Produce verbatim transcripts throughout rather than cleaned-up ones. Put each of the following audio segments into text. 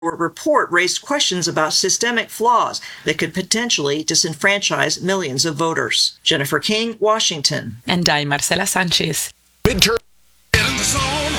report raised questions about systemic flaws that could potentially disenfranchise millions of voters. Jennifer King, Washington. And I'm Marcela Sanchez. Midterm. In the zone,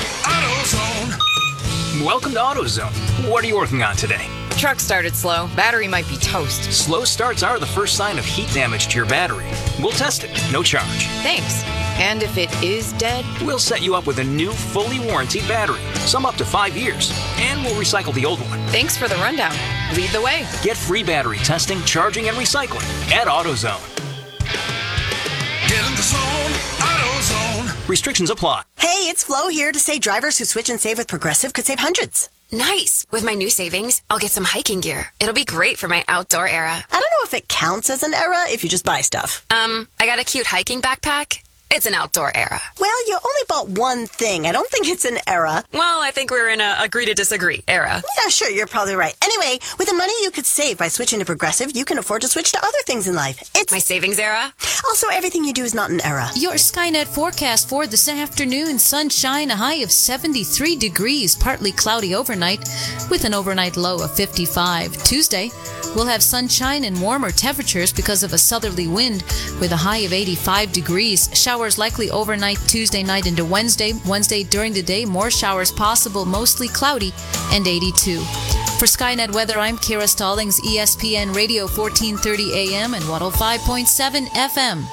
AutoZone. Welcome to AutoZone. What are you working on today? Truck started slow. Battery might be toast. Slow starts are the first sign of heat damage to your battery. We'll test it, no charge. Thanks. And if it is dead? We'll set you up with a new, fully warranted battery, some up to five years, and we'll recycle the old one. Thanks for the rundown. Lead the way. Get free battery testing, charging, and recycling at AutoZone. Get in the zone, AutoZone. Restrictions apply. Hey, it's Flo here to say drivers who switch and save with Progressive could save hundreds. Nice. With my new savings, I'll get some hiking gear. It'll be great for my outdoor era. I don't know if it counts as an era if you just buy stuff. Um, I got a cute hiking backpack. It's an outdoor era. Well, you only bought one thing. I don't think it's an era. Well, I think we're in a agree to disagree era. Yeah, sure, you're probably right. Anyway, with the money you could save by switching to Progressive, you can afford to switch to other things in life. It's my savings era. Also, everything you do is not an era. Your Skynet forecast for this afternoon: sunshine, a high of seventy-three degrees, partly cloudy overnight, with an overnight low of fifty-five. Tuesday, we'll have sunshine and warmer temperatures because of a southerly wind, with a high of eighty-five degrees. Showers likely overnight Tuesday night into Wednesday. Wednesday during the day, more showers possible, mostly cloudy, and eighty-two. For Skynet Weather, I'm Kara Stallings, E S P N Radio fourteen thirty A M and one oh five point seven F M.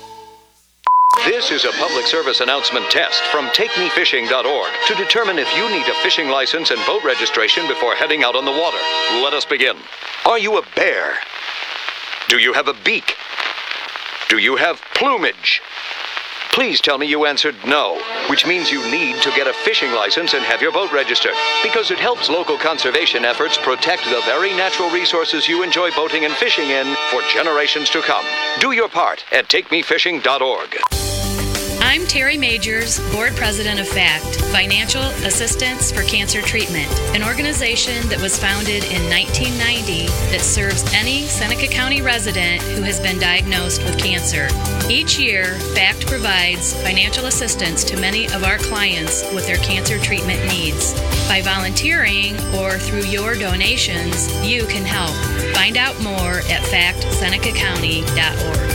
This is a public service announcement test from take me fishing dot org to determine if you need a fishing license and boat registration before heading out on the water. Let us begin. Are you a bear? Do you have a beak? Do you have plumage? Please tell me you answered no, which means you need to get a fishing license and have your boat registered, because it helps local conservation efforts protect the very natural resources you enjoy boating and fishing in for generations to come. Do your part at take me fishing dot org. I'm Terry Majors, Board President of FACT, Financial Assistance for Cancer Treatment, an organization that was founded in nineteen ninety that serves any Seneca County resident who has been diagnosed with cancer. Each year, FACT provides financial assistance to many of our clients with their cancer treatment needs. By volunteering or through your donations, you can help. Find out more at fact seneca county dot org.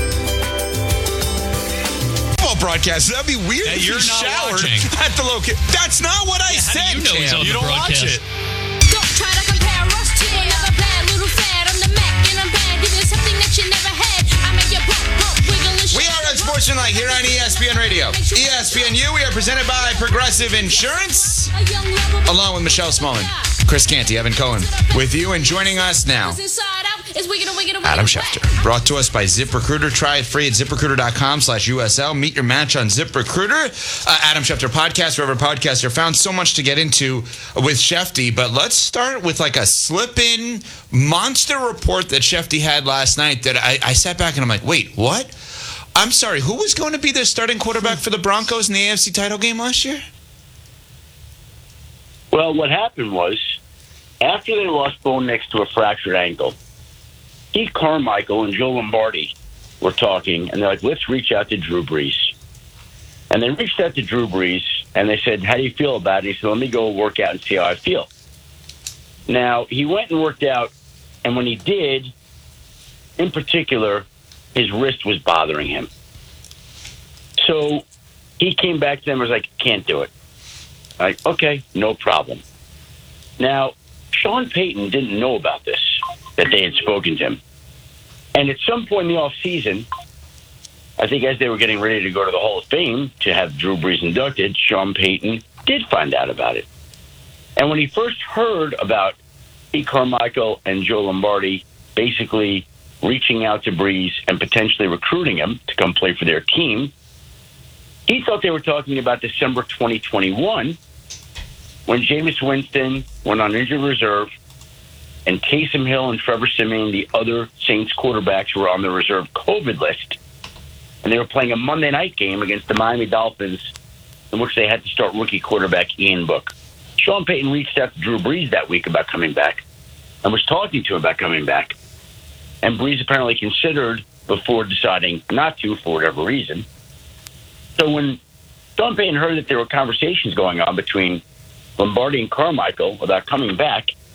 Broadcast. That'd be weird yeah, if you're you not showered watching. at the location. That's not what I yeah, said, you know Cam. You don't broadcast. watch it. Don't try to compare us to another bad little fad. I'm the Mac and I'm bad. Give you something that you never had. I make your bump, bump, wiggle and We are at Sports Tonight here on E S P N Radio. E S P N U, we are presented by Progressive Insurance, along with Michelle Smallman, Chris Canty, Evan Cohen, with you, and joining us now, Adam Schefter. Brought to us by ZipRecruiter. Try it free at ZipRecruiter.com slash USL. Meet your match on ZipRecruiter. Uh, Adam Schefter podcast, wherever podcasts are found. So much to get into with Shefty, but let's start with like a slip-in monster report that Shefty had last night that I, I sat back and I'm like, wait, what? I'm sorry, who was going to be the starting quarterback for the Broncos in the A F C title game last year? Well, what happened was, after they lost Bo Nix to a fractured ankle, Pete Carmichael and Joe Lombardi were talking, and they're like, let's reach out to Drew Brees. And they reached out to Drew Brees, and they said, how do you feel about it? And he said, let me go work out and see how I feel. Now, he went and worked out, and when he did, in particular, his wrist was bothering him. So he came back to them and was like, can't do it. Like, okay, no problem. Now, Sean Payton didn't know about this, that they had spoken to him. And at some point in the offseason, I think as they were getting ready to go to the Hall of Fame to have Drew Brees inducted, Sean Payton did find out about it. And when he first heard about Pete Carmichael and Joe Lombardi basically reaching out to Brees and potentially recruiting him to come play for their team, he thought they were talking about December twenty twenty-one, when Jameis Winston went on injured reserve and Taysom Hill and Trevor Siemian, the other Saints quarterbacks, were on the reserve COVID list. And they were playing a Monday night game against the Miami Dolphins, in which they had to start rookie quarterback Ian Book. Sean Payton reached out to Drew Brees that week about coming back and was talking to him about coming back. And Brees apparently considered before deciding not to for whatever reason. So when Sean Payton heard that there were conversations going on between Lombardi and Carmichael about coming back,